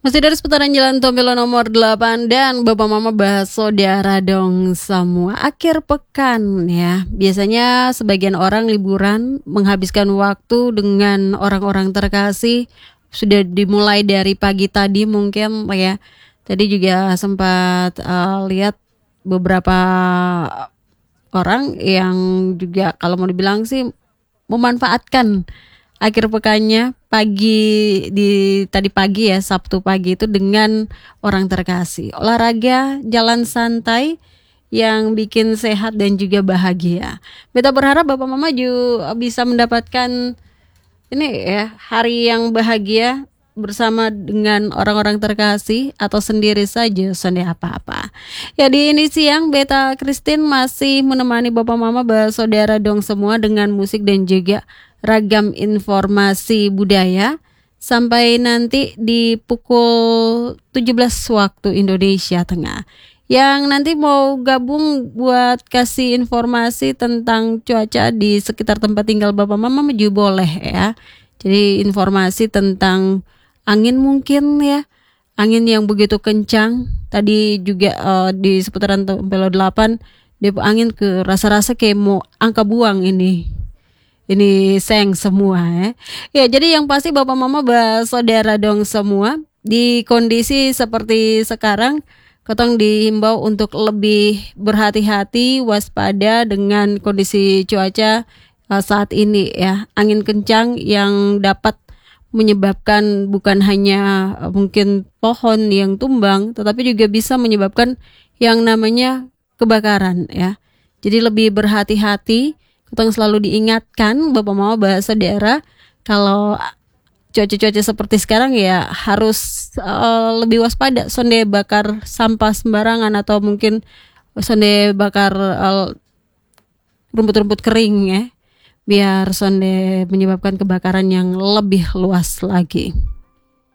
Masih dari seputaran Jalan Tompelo nomor 8 dan Bapak Mama bahas saudara dong semua. Akhir pekan ya, biasanya sebagian orang liburan menghabiskan waktu dengan orang-orang terkasih. Sudah dimulai dari pagi tadi mungkin ya. Tadi juga sempat lihat beberapa orang yang juga kalau mau dibilang sih memanfaatkan akhir pekannya tadi pagi ya, Sabtu pagi itu dengan orang terkasih. Olahraga, jalan santai yang bikin sehat dan juga bahagia. Beta berharap Bapak Mama juga bisa mendapatkan ini ya, hari yang bahagia bersama dengan orang-orang terkasih atau sendiri saja sonde apa-apa. Ya di ini siang Beta Christine masih menemani Bapak Mama saudara dong semua dengan musik dan juga ragam informasi budaya sampai nanti di pukul 17 waktu Indonesia Tengah. Yang nanti mau gabung buat kasih informasi tentang cuaca di sekitar tempat tinggal Bapak Mama juga boleh ya. Jadi informasi tentang angin mungkin ya. Angin yang begitu kencang. Tadi juga di seputaran Tompelo 8 dia angin ke rasa-rasa kayak mau angka buang ini. Ini seng semua ya. Ya jadi yang pasti Bapak Mama saudara dong semua di kondisi seperti sekarang Ketong dihimbau untuk lebih berhati-hati, waspada dengan kondisi cuaca saat ini ya. Angin kencang yang dapat menyebabkan bukan hanya mungkin pohon yang tumbang, tetapi juga bisa menyebabkan yang namanya kebakaran ya. Jadi lebih berhati-hati, Ketong selalu diingatkan Bapak Mama bahasa daerah kalau cuaca-cuaca seperti sekarang ya harus lebih waspada, sonde bakar sampah sembarangan atau mungkin sonde bakar rumput-rumput kering ya, biar sonde menyebabkan kebakaran yang lebih luas lagi.